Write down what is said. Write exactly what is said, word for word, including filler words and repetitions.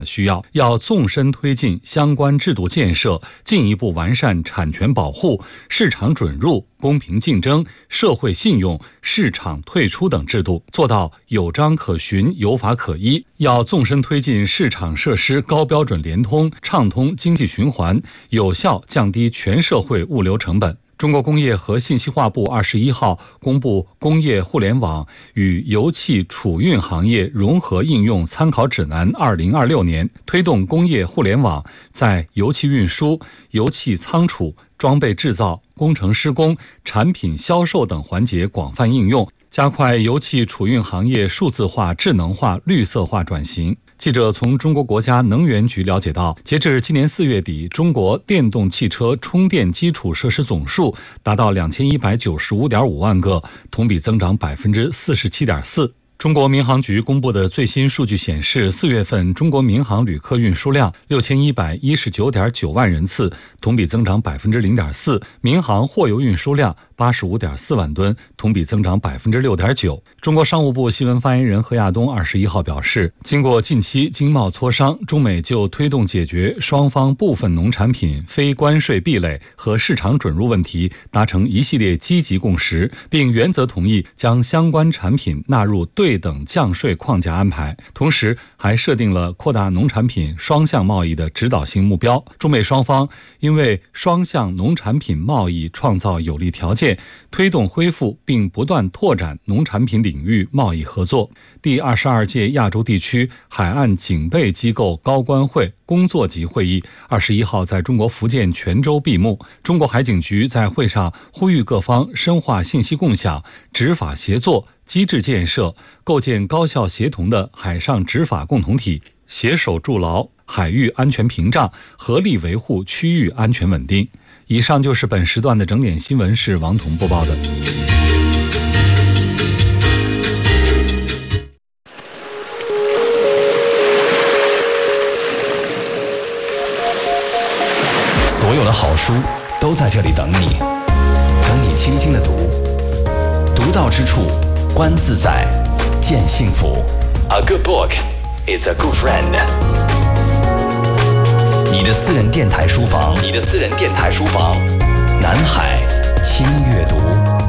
需要，要纵深推进相关制度建设，进一步完善产权保护、市场准入、公平竞争、社会信用、市场退出等制度，做到有章可循、有法可依。要纵深推进市场设施高标准联通，畅通经济循环，有效降低全社会物流成本。中国工业和信息化部二十一号公布《工业互联网与油气储运行业融合应用参考指南（二零二六年）》，推动工业互联网在油气运输、油气仓储、装备制造、工程施工、产品销售等环节广泛应用，加快油气储运行业数字化、智能化、绿色化转型。记者从中国国家能源局了解到，截至今年四月底，中国电动汽车充电基础设施总数达到两千一百九十五点五万个，同比增长百分之四十七点四。中国民航局公布的最新数据显示，四月份中国民航旅客运输量六千一百一十九点九万人次，同比增长百分之零点四；民航货油运输量八十五点四万吨，同比增长百分之六点九。中国商务部新闻发言人何亚东二十一号表示，经过近期经贸磋商，中美就推动解决双方部分农产品非关税壁垒和市场准入问题达成一系列积极共识，并原则同意将相关产品纳入对等降税框架安排，同时还设定了扩大农产品双向贸易的指导性目标。中美双方因为双向农产品贸易创造有利条件，推动恢复并不断拓展农产品领域贸易合作。第二十二届亚洲地区海岸警备机构高官会工作级会议二十一号在中国福建泉州闭幕。中国海警局在会上呼吁各方深化信息共享、执法协作、机制建设，构建高效协同的海上执法共同体，携手筑牢海域安全屏障，合力维护区域安全稳定。以上就是本时段的整点新闻，是王彤播报的。 所有的好书都在这里等你，等你轻轻的读，读到之处观自在，见幸福。A good book is a good friend。你的私人电台书房，你的私人电台书房，南海轻阅读。